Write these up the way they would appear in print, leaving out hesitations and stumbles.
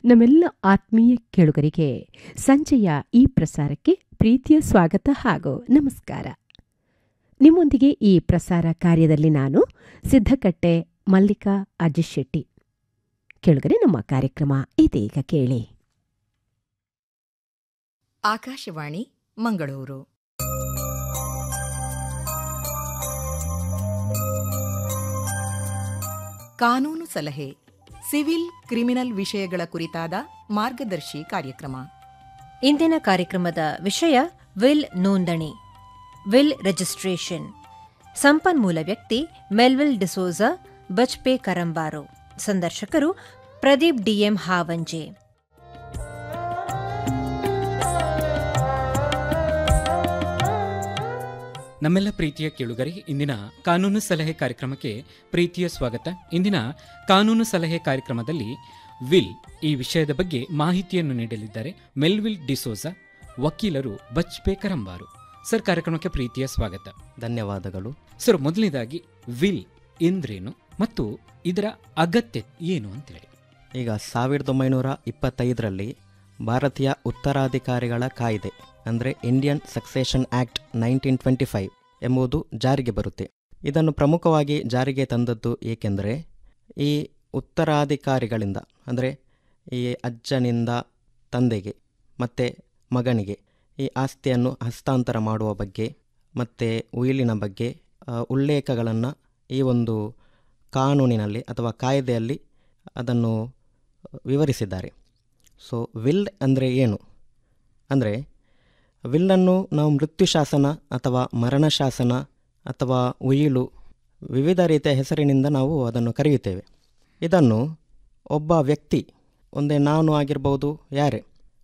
ನಮ್ಮೆಲ್ಲ ಆತ್ಮೀಯ ಕೇಳುಗರಿಗೆ ಸಂಜೆಯ ಈ ಪ್ರಸಾರಕ್ಕೆ ಪ್ರೀತಿಯ ಸ್ವಾಗತ ಹಾಗೂ ನಮಸ್ಕಾರ. ನಿಮ್ಮೊಂದಿಗೆ ಈ ಪ್ರಸಾರ ಕಾರ್ಯದಲ್ಲಿ ನಾನು ಸಿದ್ದಕಟ್ಟೆ ಮಲ್ಲಿಕಾ ಅಜಿತ್ ಶೆಟ್ಟಿ. ಕೇಳುಗರೆ, ನಮ್ಮ ಕಾರ್ಯಕ್ರಮ ಇದೀಗ ಕೇಳಿ. ಆಕಾಶವಾಣಿ ಮಂಗಳೂರು. ಕಾನೂನು ಸಲಹೆ, ಸಿವಿಲ್ ಕ್ರಿಮಿನಲ್ ವಿಷಯಗಳ ಕುರಿತಾದ ಮಾರ್ಗದರ್ಶಿ ಕಾರ್ಯಕ್ರಮ. ಇಂದಿನ ಕಾರ್ಯಕ್ರಮದ ವಿಷಯ ವಿಲ್ ನೋಂದಣಿ, ವಿಲ್ ರಿಜಿಸ್ಟ್ರೇಷನ್. ಸಂಪನ್ಮೂಲ ವ್ಯಕ್ತಿ ಮೆಲ್ವಿಲ್ ಡಿಸೋಜಾ, ಬಜ್ಪೆ ಕರಂಬಾರು. ಸಂದರ್ಶಕರು ಪ್ರದೀಪ್ ಡಿಎಂ ಹಾವಂಜೆ. ನಮ್ಮೆಲ್ಲ ಪ್ರೀತಿಯ ಕೇಳುಗರಿಗೆ ಇಂದಿನ ಕಾನೂನು ಸಲಹೆ ಕಾರ್ಯಕ್ರಮಕ್ಕೆ ಪ್ರೀತಿಯ ಸ್ವಾಗತ. ಇಂದಿನ ಕಾನೂನು ಸಲಹೆ ಕಾರ್ಯಕ್ರಮದಲ್ಲಿ ವಿಲ್ ಈ ವಿಷಯದ ಬಗ್ಗೆ ಮಾಹಿತಿಯನ್ನು ನೀಡಲಿದ್ದಾರೆ ಮೆಲ್ವಿಲ್ ಡಿಸೋಜಾ, ವಕೀಲರು, ಬಜ್ಪೆ ಕರಂಬಾರು. ಸರ್, ಕಾರ್ಯಕ್ರಮಕ್ಕೆ ಪ್ರೀತಿಯ ಸ್ವಾಗತ. ಧನ್ಯವಾದಗಳು. ಸರ್, ಮೊದಲನೇದಾಗಿ ವಿಲ್ ಎಂದ್ರೇನು ಮತ್ತು ಇದರ ಅಗತ್ಯ ಏನು ಅಂತೇಳಿ. ಈಗ 1925ರಲ್ಲಿ ಭಾರತೀಯ ಉತ್ತರಾಧಿಕಾರಿಗಳ ಕಾಯ್ದೆ ಅಂದರೆ ಇಂಡಿಯನ್ ಸಕ್ಸೆಷನ್ ಆಕ್ಟ್ 1925 ಎಂಬುದು ಜಾರಿಗೆ ಬರುತ್ತೆ. ಇದನ್ನು ಪ್ರಮುಖವಾಗಿ ಜಾರಿಗೆ ತಂದದ್ದು ಏಕೆಂದರೆ ಈ ಉತ್ತರಾಧಿಕಾರಿಗಳಿಂದ ಅಂದರೆ ಈ ಅಜ್ಜನಿಂದ ತಂದೆಗೆ ಮತ್ತು ಮಗನಿಗೆ ಈ ಆಸ್ತಿಯನ್ನು ಹಸ್ತಾಂತರ ಮಾಡುವ ಬಗ್ಗೆ ಮತ್ತು ಉಯಿಲಿನ ಬಗ್ಗೆ ಉಲ್ಲೇಖಗಳನ್ನು ಈ ಒಂದು ಕಾನೂನಿನಲ್ಲಿ ಅಥವಾ ಕಾಯ್ದೆಯಲ್ಲಿ ಅದನ್ನು ವಿವರಿಸಿದ್ದಾರೆ. ಸೊ ವಿಲ್ ಅಂದರೆ ಏನು ಅಂದರೆ, ವಿಲ್ಲನ್ನು ನಾವು ಮೃತ್ಯು ಶಾಸನ ಅಥವಾ ಮರಣ ಶಾಸನ ಅಥವಾ ಉಯಿಲು ವಿವಿಧ ರೀತಿಯ ಹೆಸರಿನಿಂದ ನಾವು ಅದನ್ನು ಕರೆಯುತ್ತೇವೆ. ಇದನ್ನು ಒಬ್ಬ ವ್ಯಕ್ತಿ, ಒಂದೇ ನಾನು ಆಗಿರ್ಬೋದು, ಯಾರೇ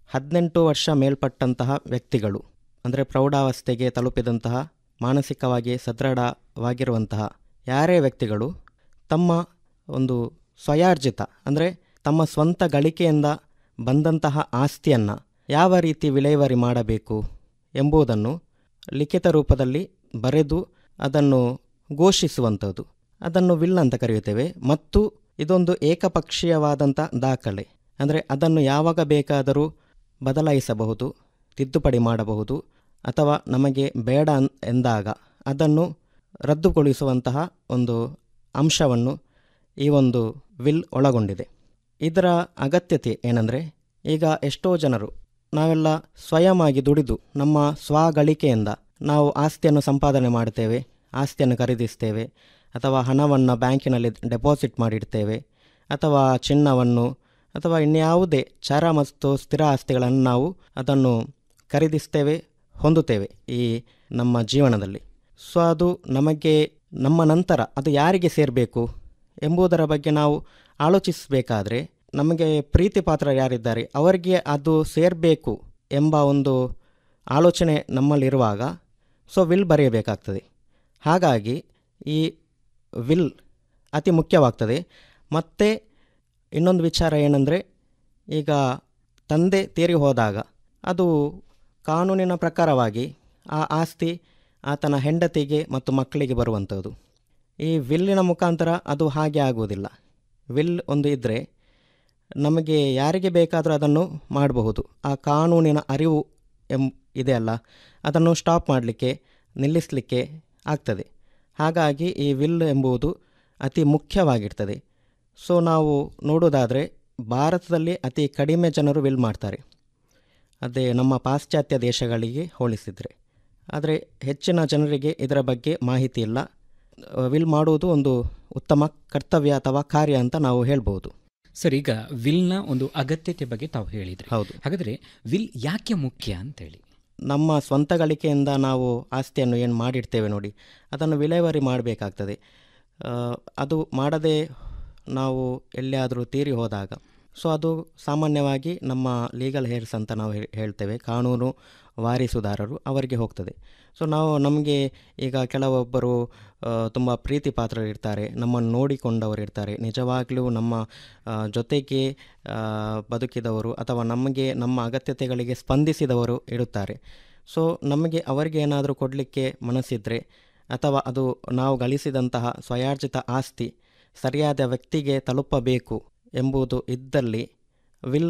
18 ವರ್ಷ ಮೇಲ್ಪಟ್ಟಂತಹ ವ್ಯಕ್ತಿಗಳು ಅಂದರೆ ಪ್ರೌಢಾವಸ್ಥೆಗೆ ತಲುಪಿದಂತಹ, ಮಾನಸಿಕವಾಗಿ ಸದೃಢವಾಗಿರುವಂತಹ ಯಾರೇ ವ್ಯಕ್ತಿಗಳು ತಮ್ಮ ಒಂದು ಸ್ವಯಾರ್ಜಿತ ಅಂದರೆ ತಮ್ಮ ಸ್ವಂತ ಗಳಿಕೆಯಿಂದ ಬಂದಂತಹ ಆಸ್ತಿಯನ್ನು ಯಾವ ರೀತಿ ವಿಲೇವಾರಿ ಮಾಡಬೇಕು ಎಂಬುದನ್ನು ಲಿಖಿತ ರೂಪದಲ್ಲಿ ಬರೆದು ಅದನ್ನು ಘೋಷಿಸುವಂಥದ್ದು, ಅದನ್ನು ವಿಲ್ ಅಂತ ಕರೆಯುತ್ತೇವೆ. ಮತ್ತು ಇದೊಂದು ಏಕಪಕ್ಷೀಯವಾದಂಥ ದಾಖಲೆ ಅಂದರೆ ಅದನ್ನು ಯಾವಾಗ ಬೇಕಾದರೂ ಬದಲಾಯಿಸಬಹುದು, ತಿದ್ದುಪಡಿ ಮಾಡಬಹುದು, ಅಥವಾ ನಮಗೆ ಬೇಡ ಎಂದಾಗ ಅದನ್ನು ರದ್ದುಗೊಳಿಸುವಂತಹ ಒಂದು ಅಂಶವನ್ನು ಈ ಒಂದು ವಿಲ್ ಒಳಗೊಂಡಿದೆ. ಇದರ ಅಗತ್ಯತೆ ಏನಂದರೆ, ಈಗ ಎಷ್ಟೋ ಜನರು ನಾವೆಲ್ಲ ಸ್ವಯಮಾಗಿ ದುಡಿದು ನಮ್ಮ ಸ್ವಗಳಿಕೆಯಿಂದ ನಾವು ಆಸ್ತಿಯನ್ನು ಸಂಪಾದನೆ ಮಾಡ್ತೇವೆ, ಆಸ್ತಿಯನ್ನು ಖರೀದಿಸ್ತೇವೆ, ಅಥವಾ ಹಣವನ್ನು ಬ್ಯಾಂಕಿನಲ್ಲಿ ಡೆಪಾಸಿಟ್ ಮಾಡಿಡ್ತೇವೆ, ಅಥವಾ ಚಿನ್ನವನ್ನು ಅಥವಾ ಇನ್ಯಾವುದೇ ಚರ ಮತ್ತು ಸ್ಥಿರ ಆಸ್ತಿಗಳನ್ನು ನಾವು ಅದನ್ನು ಖರೀದಿಸ್ತೇವೆ, ಹೊಂದುತ್ತೇವೆ ಈ ನಮ್ಮ ಜೀವನದಲ್ಲಿ. ಸೊ ಅದು ನಮಗೆ ನಮ್ಮ ನಂತರ ಅದು ಯಾರಿಗೆ ಸೇರಬೇಕು ಎಂಬುದರ ಬಗ್ಗೆ ನಾವು ಆಲೋಚಿಸಬೇಕಾದ್ರೆ, ನಮಗೆ ಪ್ರೀತಿ ಪಾತ್ರ ಯಾರಿದ್ದಾರೆ ಅವರಿಗೆ ಅದು ಸೇರಬೇಕು ಎಂಬ ಒಂದು ಆಲೋಚನೆ ನಮ್ಮಲ್ಲಿರುವಾಗ ಸೊ ವಿಲ್ ಬರೆಯಬೇಕಾಗ್ತದೆ. ಹಾಗಾಗಿ ಈ ವಿಲ್ ಅತಿ ಮುಖ್ಯವಾಗ್ತದೆ. ಮತ್ತು ಇನ್ನೊಂದು ವಿಚಾರ ಏನಂದರೆ, ಈಗ ತಂದೆ ತೀರಿ ಹೋದಾಗ ಅದು ಕಾನೂನಿನ ಪ್ರಕಾರವಾಗಿ ಆ ಆಸ್ತಿ ಆತನ ಹೆಂಡತಿಗೆ ಮತ್ತು ಮಕ್ಕಳಿಗೆ ಬರುವಂಥದ್ದು. ಈ ವಿಲ್ಲಿನ ಮುಖಾಂತರ ಅದು ಹಾಗೆ ಆಗುವುದಿಲ್ಲ. ವಿಲ್ ಒಂದು ಇದ್ದರೆ ನಮಗೆ ಯಾರಿಗೆ ಬೇಕಾದರೂ ಅದನ್ನು ಮಾಡಬಹುದು. ಆ ಕಾನೂನಿನ ಅರಿವು ಇದೆಯಲ್ಲ, ಅದನ್ನು ಸ್ಟಾಪ್ ಮಾಡಲಿಕ್ಕೆ, ನಿಲ್ಲಿಸಲಿಕ್ಕೆ ಆಗ್ತದೆ. ಹಾಗಾಗಿ ಈ ವಿಲ್ ಎಂಬುದು ಅತಿ ಮುಖ್ಯವಾಗಿರ್ತದೆ. ಸೊ ನಾವು ನೋಡೋದಾದರೆ ಭಾರತದಲ್ಲಿ ಅತಿ ಕಡಿಮೆ ಜನರು ವಿಲ್ ಮಾಡ್ತಾರೆ, ಅದೇ ನಮ್ಮ ಪಾಶ್ಚಾತ್ಯ ದೇಶಗಳಿಗೆ ಹೋಲಿಸಿದರೆ. ಆದರೆ ಹೆಚ್ಚಿನ ಜನರಿಗೆ ಇದರ ಬಗ್ಗೆ ಮಾಹಿತಿ ಇಲ್ಲ. ವಿಲ್ ಮಾಡುವುದು ಒಂದು ಉತ್ತಮ ಕರ್ತವ್ಯ ಅಥವಾ ಕಾರ್ಯ ಅಂತ ನಾವು ಹೇಳ್ಬೋದು. ಸರ್, ಈಗ ವಿಲ್ನ ಒಂದು ಅಗತ್ಯತೆ ಬಗ್ಗೆ ತಾವು ಹೇಳಿದ್ರಿ. ಹೌದು. ಹಾಗಾದರೆ ವಿಲ್ ಯಾಕೆ ಮುಖ್ಯ ಅಂತೇಳಿ? ನಮ್ಮ ಸ್ವಂತ ಗಳಿಕೆಯಿಂದ ನಾವು ಆಸ್ತಿಯನ್ನು ಏನು ಮಾಡಿಡ್ತೇವೆ ನೋಡಿ, ಅದನ್ನು ವಿಲೇವಾರಿ ಮಾಡಬೇಕಾಗ್ತದೆ. ಅದು ಮಾಡದೆ ನಾವು ಎಲ್ಲಿಯಾದರೂ ತೀರಿ ಹೋದಾಗ ಸೊ ಅದು ಸಾಮಾನ್ಯವಾಗಿ ನಮ್ಮ ಲೀಗಲ್ ಹೇರ್ಸ್ ಅಂತ ನಾವು ಹೇಳ್ತೇವೆ, ಕಾನೂನು ವಾರಿಸುದಾರರು, ಅವರಿಗೆ ಹೋಗ್ತದೆ. ಸೊ ನಮಗೆ ಈಗ ಕೆಲವೊಬ್ಬರು ತುಂಬ ಪ್ರೀತಿ ಪಾತ್ರರಿರ್ತಾರೆ, ನಮ್ಮನ್ನು ನೋಡಿಕೊಂಡವರು ಇರ್ತಾರೆ, ನಿಜವಾಗ್ಲೂ ನಮ್ಮ ಜೊತೆಗೆ ಬದುಕಿದವರು ಅಥವಾ ನಮಗೆ ನಮ್ಮ ಅಗತ್ಯತೆಗಳಿಗೆ ಸ್ಪಂದಿಸಿದವರು ಇರುತ್ತಾರೆ. ಸೊ ನಮಗೆ ಅವರಿಗೆ ಏನಾದರೂ ಕೊಡಲಿಕ್ಕೆ ಮನಸ್ಸಿದ್ರೆ ಅಥವಾ ಅದು ನಾವು ಗಳಿಸಿದಂತಹ ಸ್ವಯಾರ್ಜಿತ ಆಸ್ತಿ ಸರಿಯಾದ ವ್ಯಕ್ತಿಗೆ ತಲುಪಬೇಕು ಎಂಬುದು ಇದ್ದಲ್ಲಿ ವಿಲ್